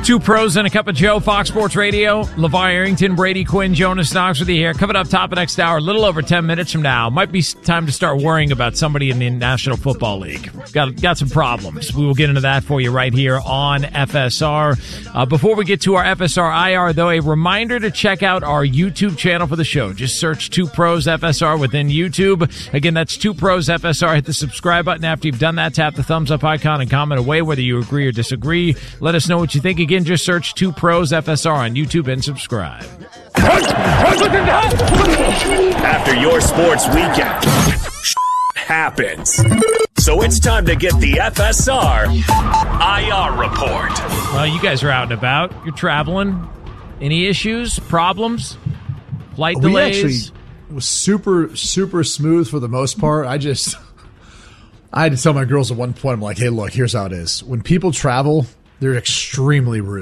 Two pros and a cup of Joe, Fox Sports Radio. LeVar Arrington, Brady Quinn, Jonas Knox with you here. Coming up top of next hour, a little over 10 minutes from now. Might be time to start worrying about somebody in the National Football League. Got some problems. We will get into that for you right here on FSR. Before we get to our FSR IR, though, a reminder to check out our YouTube channel for the show. Just search Two Pros FSR within YouTube. Again, that's Two Pros FSR. Hit the subscribe button. After you've done that, tap the thumbs up icon and comment away whether you agree or disagree. Let us know what you think. Again, just search Two Pros FSR on YouTube and subscribe. After your sports weekend, happens. So it's time to get the FSR IR report. Well, you guys are out and about. You're traveling. Any issues, problems, flight delays? We actually was super, super smooth for the most part. I had to tell my girls at one point, I'm like, hey, look, here's how it is. When people travel, they're extremely rude.